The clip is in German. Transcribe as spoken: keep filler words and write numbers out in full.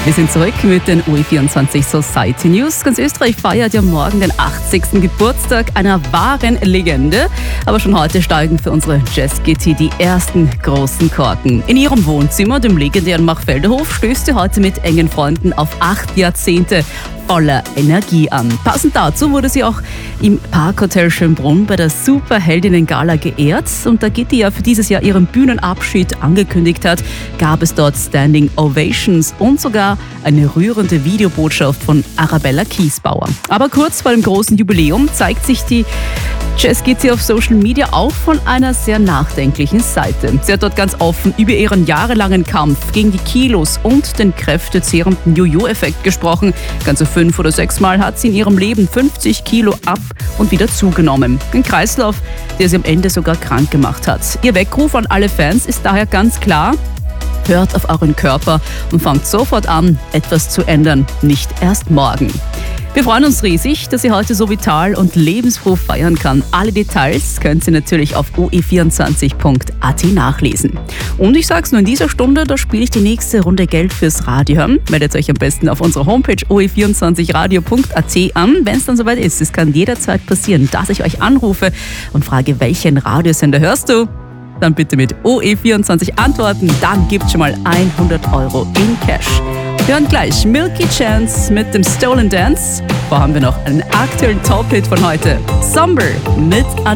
Wir sind zurück mit den U E vierundzwanzig Society News. Ganz Österreich feiert ja morgen den achtzigsten Geburtstag einer wahren Legende. Aber schon heute steigen für unsere Jazz-G T die ersten großen Korken. In ihrem Wohnzimmer, dem legendären Machfelderhof, stößt sie heute mit engen Freunden auf acht Jahrzehnte voller Energie an. Passend dazu wurde sie auch im Parkhotel Schönbrunn bei der Superheldinnen-Gala geehrt. Und da Gitti ja für dieses Jahr ihren Bühnenabschied angekündigt hat, gab es dort Standing Ovations und sogar eine rührende Videobotschaft von Arabella Kiesbauer. Aber kurz vor dem großen Jubiläum zeigt sich die Jazz-G T auf Social Media auch von einer sehr nachdenklichen Seite. Sie hat dort ganz offen über ihren jahrelangen Kampf gegen die Kilos und den kräftezehrenden Jojo-Effekt gesprochen. Ganze fünf oder sechs Mal hat sie in ihrem Leben fünfzig Kilo ab und wieder zugenommen. Ein Kreislauf, der sie am Ende sogar krank gemacht hat. Ihr Weckruf an alle Fans ist daher ganz klar: Hört auf euren Körper und fangt sofort an, etwas zu ändern, nicht erst morgen. Wir freuen uns riesig, dass sie heute so vital und lebensfroh feiern kann. Alle Details könnt ihr natürlich auf u e vierundzwanzig punkt a t nachlesen. Und ich sag's nur in dieser Stunde, da spiele ich die nächste Runde Geld fürs Radio hören. Meldet euch am besten auf unserer Homepage u e vierundzwanzig radio punkt a t an, wenn es dann soweit ist. Es kann jederzeit passieren, dass ich euch anrufe und frage, welchen Radiosender hörst du? Dann bitte mit U E vierundzwanzig antworten, dann gibt's schon mal hundert Euro in Cash. Wir hören gleich Milky Chance mit dem Stolen Dance. Vorher haben wir noch einen aktuellen Top-Hit von heute. Somber mit